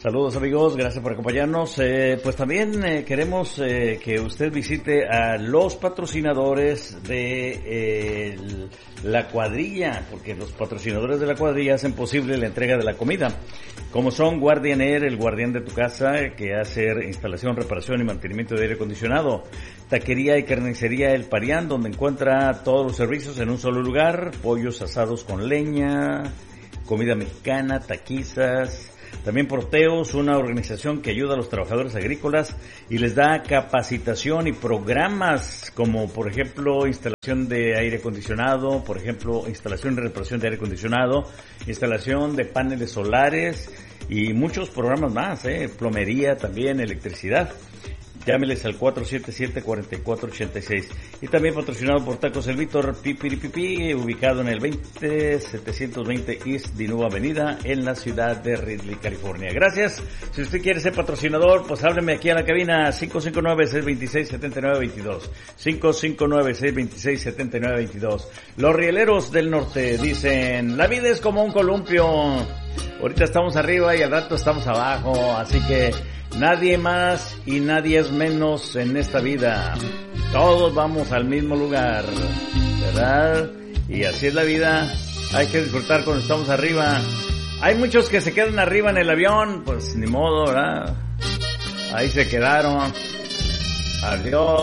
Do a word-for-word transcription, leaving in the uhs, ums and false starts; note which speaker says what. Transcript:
Speaker 1: Saludos amigos, gracias por acompañarnos. Eh, pues también eh, queremos eh, que usted visite a los patrocinadores de eh, la cuadrilla, porque los patrocinadores de la cuadrilla hacen posible la entrega de la comida, como son Guardian Air, el guardián de tu casa, que hace instalación, reparación y mantenimiento de aire acondicionado, taquería y carnicería El Parián, donde encuentra todos los servicios en un solo lugar, pollos asados con leña, comida mexicana, taquizas. También Proteos, una organización que ayuda a los trabajadores agrícolas y les da capacitación y programas como, por ejemplo, instalación de aire acondicionado, por ejemplo, instalación y reparación de aire acondicionado, instalación de paneles solares y muchos programas más, ¿eh? Plomería también, electricidad. Llámeles al cuatro siete siete, cuatro cuatro ocho seis. Y también patrocinado por Tacos El Víctor, Pipiripipi, ubicado en el veinte setecientos veinte East Dinuba Avenida, en la ciudad de Ridley, California. Gracias. Si usted quiere ser patrocinador, pues hábleme aquí a la cabina cinco cinco nueve, seis dos seis, siete nueve dos dos. cinco cinco nueve, seis dos seis, siete nueve dos dos. Los rieleros del norte dicen, la vida es como un columpio. Ahorita estamos arriba y al rato estamos abajo, así que nadie más y nadie es menos en esta vida. Todos vamos al mismo lugar, ¿verdad? Y así es la vida. Hay que disfrutar cuando estamos arriba. Hay muchos que se quedan arriba en el avión, pues ni modo, ¿verdad? Ahí se quedaron. Adiós.